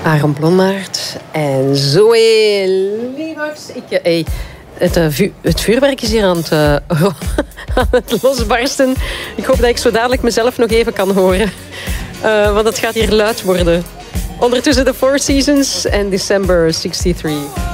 Aaron Blommaert en Zoe Liebers. Het vuurwerk is hier aan het losbarsten. Ik hoop dat ik zo dadelijk mezelf nog even kan horen. Want het gaat hier luid worden. Ondertussen de Four Seasons en December 63.